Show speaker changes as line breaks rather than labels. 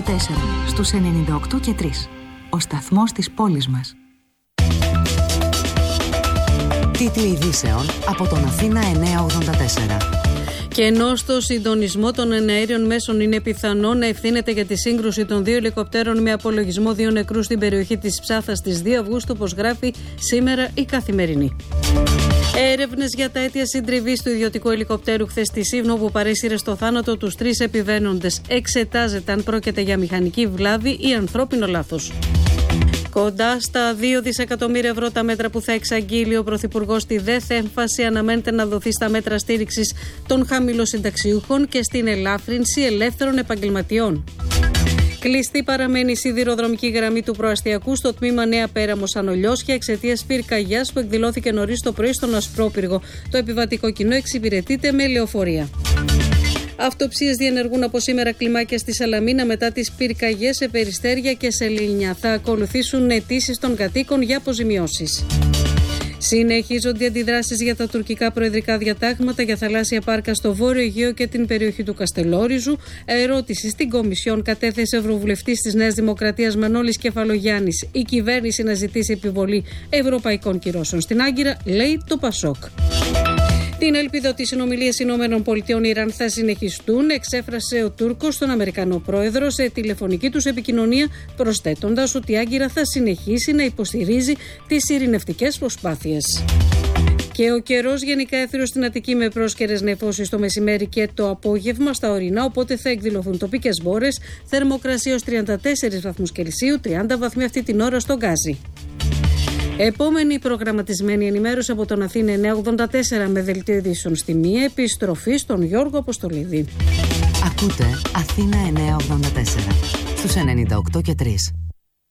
στους 98 και 3. Ο σταθμός της πόλης μας.
Τίτλοι ειδήσεων από τον Αθήνα 984.
Και ενώ στο συντονισμό των εναέριων μέσων είναι πιθανό να ευθύνεται για τη σύγκρουση των 2 ελικοπτέρων με απολογισμό 2 νεκρούς στην περιοχή της Ψάθας στις 2 Αυγούστου, όπως γράφει σήμερα η Καθημερινή. Έρευνες για τα αίτια συντριβής του ιδιωτικού ελικοπτέρου χθες στη Σύβνο, που παρέσυρε στο θάνατο τους 3 επιβαίνοντες. Εξετάζεται αν πρόκειται για μηχανική βλάβη ή ανθρώπινο λάθος. Κοντά στα 2 δισεκατομμύρια ευρώ τα μέτρα που θα εξαγγείλει ο Πρωθυπουργός στη ΔΕΘ. Έμφαση αναμένεται να δοθεί στα μέτρα στήριξης των χαμηλοσυνταξιούχων και στην ελάφρυνση ελεύθερων επαγγελματιών. Κλειστή παραμένει η σιδηροδρομική γραμμή του προαστιακού στο τμήμα Νέα Πέραμος Ανολιώσια εξαιτίας πυρκαγιάς που εκδηλώθηκε νωρίς το πρωί στον Ασπρόπυργο. Το επιβατικό κοινό εξυπηρετείται με λεωφορεία. Αυτοψίες διενεργούν από σήμερα κλιμάκια στη Σαλαμίνα μετά τις πυρκαγιές σε Περιστέρια και σε Λίνια. Θα ακολουθήσουν αιτήσεις των κατοίκων για αποζημιώσεις. Συνεχίζονται οι αντιδράσεις για τα τουρκικά προεδρικά διατάγματα για θαλάσσια πάρκα στο Βόρειο Αιγαίο και την περιοχή του Καστελόριζου. Ερώτηση στην Κομισιόν κατέθεσε Ευρωβουλευτής της Νέας Δημοκρατίας Μανώλης Κεφαλογιάννης. Η κυβέρνηση να ζητήσει επιβολή ευρωπαϊκών κυρώσεων στην Άγκυρα, λέει το Πασόκ. Την ελπίδα ότι οι συνομιλίες ΗΠΑ-Ιράν θα συνεχιστούν εξέφρασε ο Τούρκος στον Αμερικανό πρόεδρο σε τηλεφωνική τους επικοινωνία, προσθέτοντας ότι η Άγκυρα θα συνεχίσει να υποστηρίζει τις ειρηνευτικές προσπάθειες. Και ο καιρός γενικά έθριος στην Αττική με πρόσκαιρες νεφώσεις το μεσημέρι και το απόγευμα στα ορεινά, οπότε θα εκδηλωθούν τοπικές μπόρες, θερμοκρασία ως 34 βαθμούς Κελσίου, 30 βαθμοί αυτή την ώρα στο Γκάζι. Επόμενη προγραμματισμένη ενημέρωση από τον Αθήνα 984 με δελτίο ειδήσεων στη 1, επιστροφή στον Γιώργο Αποστολίδη.
Ακούτε Αθήνα 984 στους 98 και 3.